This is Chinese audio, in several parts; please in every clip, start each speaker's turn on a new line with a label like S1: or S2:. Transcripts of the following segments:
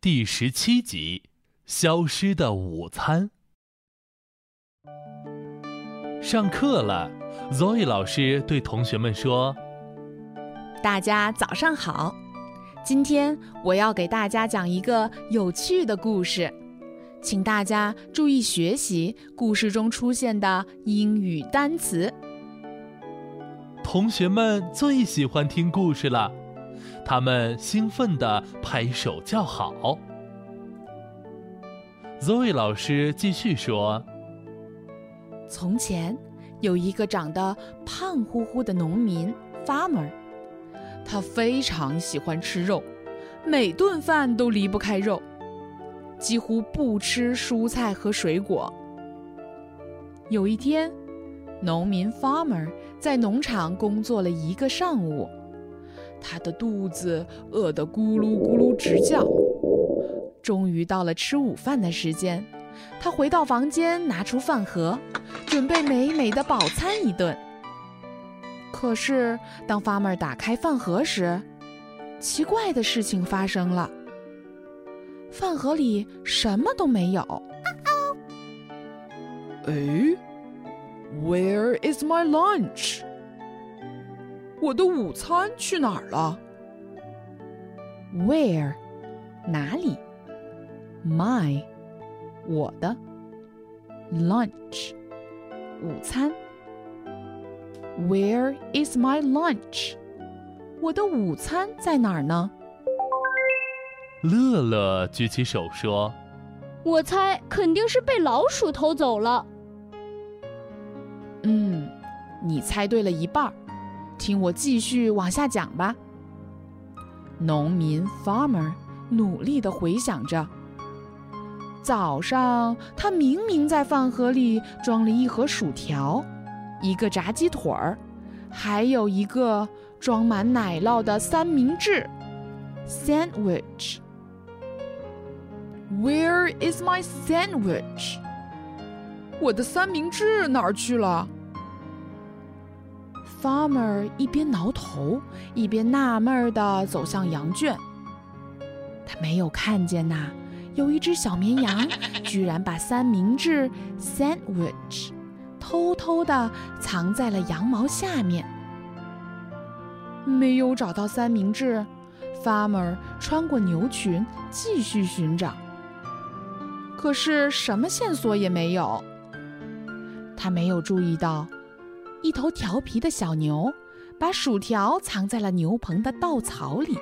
S1: 第17集《消失的午餐》。上课了， Zoe 老师对同学们说：
S2: 大家早上好，今天我要给大家讲一个有趣的故事，请大家注意学习故事中出现的英语单词。
S1: 同学们最喜欢听故事了，他们兴奋地拍手叫好。Zoe 老师继续说：
S2: 从前有一个长得胖乎乎的农民 Farmer， 他非常喜欢吃肉，每顿饭都离不开肉，几乎不吃蔬菜和水果。有一天，农民 Farmer 在农场工作了一个上午，他的肚子饿得咕噜咕噜直叫。终于到了吃午饭的时间，他回到房间，拿出饭盒，准备美美的饱餐一顿。可是当 Farmer 打开饭盒时，奇怪的事情发生了，饭盒里什么都没有。Where is my lunch？ 我的午餐去哪儿了？ Where 哪里？ My 我的 lunch 午餐。 Where is my lunch？ 我的午餐在哪儿呢？
S1: 乐乐举起手说：
S3: 我猜肯定是被老鼠偷走了。
S2: 你猜对了一半，听我继续往下讲吧。农民 Farmer 努力地回想着，早上他明明在饭盒里装了一盒薯条，一个炸鸡腿儿，还有一个装满奶酪的三明治 Sandwich。 Where is my sandwich？ 我的三明治哪儿去了？ Farmer 一边挠头，一边纳闷地走向羊圈。他没有看见有一只小绵羊居然把三明治 Sandwich 偷偷地藏在了羊毛下面。没有找到三明治， Farmer 穿过牛群继续寻找，可是什么线索也没有。他没有注意到一头调皮的小牛把薯条藏在了牛棚的稻草里。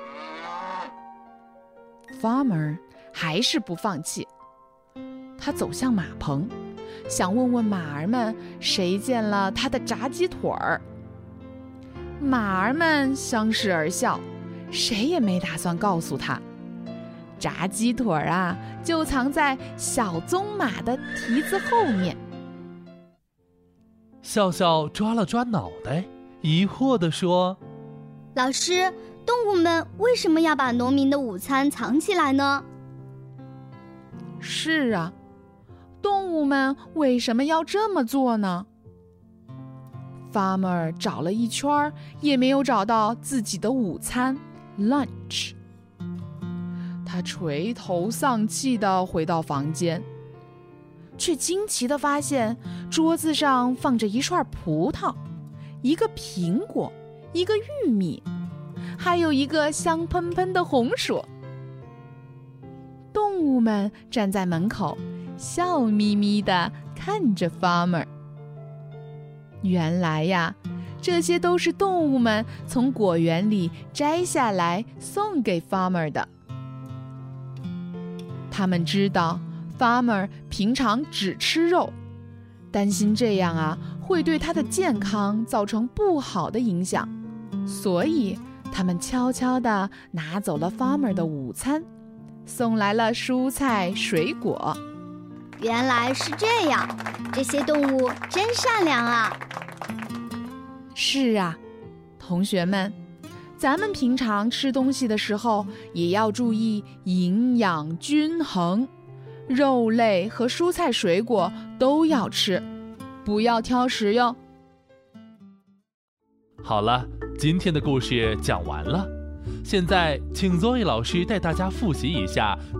S2: Farmer 还是不放弃，他走向马棚，想问问马儿们谁见了他的炸鸡腿儿。马儿们相视而笑，谁也没打算告诉他，炸鸡腿儿就藏在小棕马的蹄子后面。
S1: 笑笑抓了抓脑袋，疑惑地说：
S3: 老师，动物们为什么要把农民的午餐藏起来呢？
S2: 是啊，动物们为什么要这么做呢？ Farmer 找了一圈，也没有找到自己的午餐 lunch。 他垂头丧气地回到房间，却惊奇地发现桌子上放着一串葡萄，一个苹果，一个玉米，还有一个香喷喷的红薯。动物们站在门口，笑眯眯地看着 Farmer。 原来这些都是动物们从果园里摘下来送给 Farmer 的。他们知道 Farmer 平常只吃肉，担心这样会对他的健康造成不好的影响，所以他们悄悄地拿走了 Farmer 的午餐，送来了蔬菜水果。
S3: 原来是这样，这些动物真善良啊！
S2: 是啊，同学们，咱们平常吃东西的时候也要注意营养均衡，肉类和蔬菜水果都要吃，不要挑食哟。
S1: 好了，今天的故事讲完了，现在请 Zoe 老师带大家复习一下